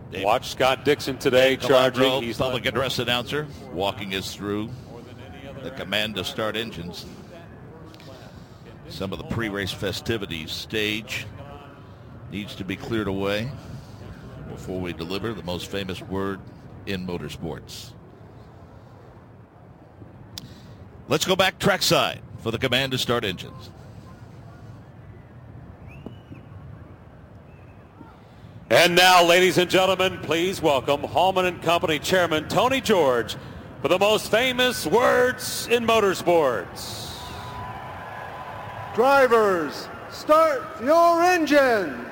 Watch Scott Dixon today charging. He's public address announcer walking us through the command to start engines. Some of the pre-race festivities. Stage needs to be cleared away before we deliver the most famous word in motorsports. Let's go back trackside for the command to start engines. And now, ladies and gentlemen, please welcome Hallman & Company Chairman Tony George for the most famous words in motorsports. Drivers, start your engines.